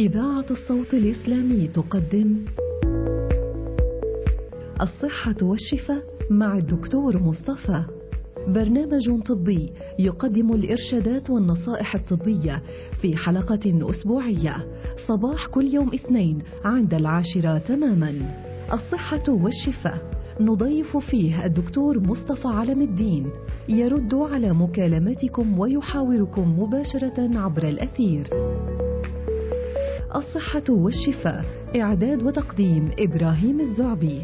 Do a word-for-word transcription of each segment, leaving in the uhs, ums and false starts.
إذاعة الصوت الإسلامي تقدم الصحة والشفاء مع الدكتور مصطفى، برنامج طبي يقدم الإرشادات والنصائح الطبية في حلقة أسبوعية صباح كل يوم اثنين عند العاشرة تماما. الصحة والشفاء، نضيف فيه الدكتور مصطفى علم الدين، يرد على مكالماتكم ويحاوركم مباشرة عبر الأثير. الصحة والشفاء، إعداد وتقديم إبراهيم الزعبي.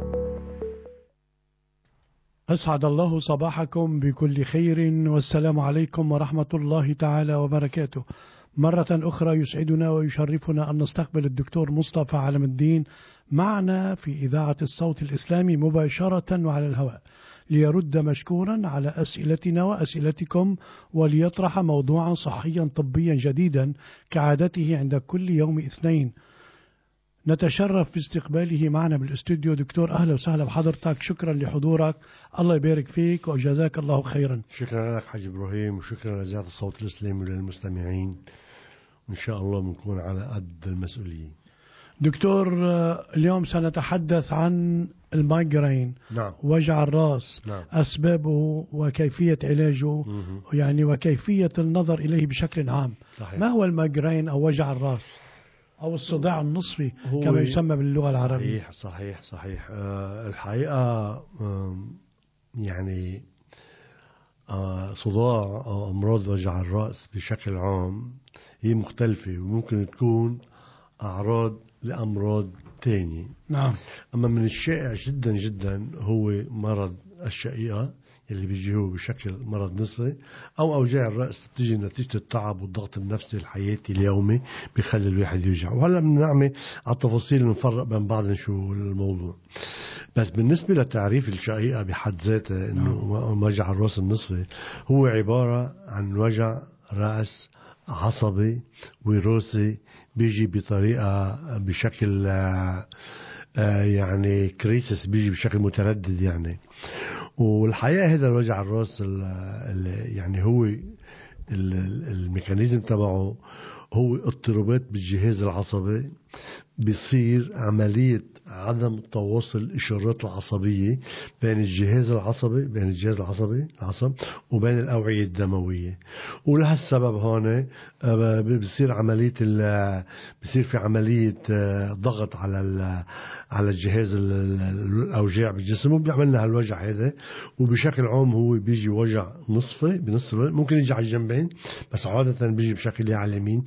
أسعد الله صباحكم بكل خير، والسلام عليكم ورحمة الله تعالى وبركاته. مرة أخرى يسعدنا ويشرفنا أن نستقبل الدكتور مصطفى علم الدين معنا في إذاعة الصوت الإسلامي مباشرة وعلى الهواء، ليرد مشكورا على أسئلتنا وأسئلتكم، وليطرح موضوعا صحيا طبيا جديدا كعادته عند كل يوم اثنين. نتشرف باستقباله معنا بالاستوديو. دكتور أهلا وسهلا بحضرتك، شكرا لحضورك، الله يبارك فيك وجزاك الله خيرا. شكرا لك حاج إبراهيم، وشكرا لإذاعة الصوت الإسلامي وللمستمعين، وإن شاء الله بنكون على قد المسؤولية. دكتور، اليوم سنتحدث عن المايجرين، نعم. وجع الرأس، نعم. أسبابه وكيفية علاجه، مم. يعني وكيفية النظر إليه بشكل عام. صحيح. ما هو المايجرين أو وجع الرأس أو الصداع النصفي كما يسمى باللغة العربية؟ صحيح صحيح صحيح. أه الحقيقة أه يعني أه صداع أو أمراض وجع الرأس بشكل عام هي مختلفة، وممكن تكون أعراض لأمراض تانية. نعم. أما من الشائع جدا جدا هو مرض الشقيقة اللي بيجيه بشكل مرض نصفي، أو أوجاع الرأس بتيجي نتيجة التعب والضغط النفسي الحياتي اليومي بيخلي الواحد يوجع. وهلا بنعمل على التفاصيل نفرق بين بعض نشوف الموضوع. بس بالنسبة لتعريف الشقيقة بحد ذاته إنه وجع الرأس النصفي هو عبارة عن وجع رأس عصبي وراثي بيجي بطريقة بشكل آه آه يعني كريسس، بيجي بشكل متردد يعني. والحقيقة هذا الوجع الراس يعني هو الميكانيزم تبعه هو اضطرابات بالجهاز العصبي، بيصير عملية عدم تواصل الإشارات العصبية بين الجهاز العصبي بين الجهاز العصبي العصب وبين الأوعية الدموية. ولهالسبب هون بيصير عملية بيصير في عملية ضغط على على الجهاز الأوجاع بالجسم، وبيعمل لنا هالوجع هذا. وبشكل عام هو بيجي وجع نصفي بنصف الوقت، ممكن يجي على الجنبين، بس عادة بيجي بشكل على اليمين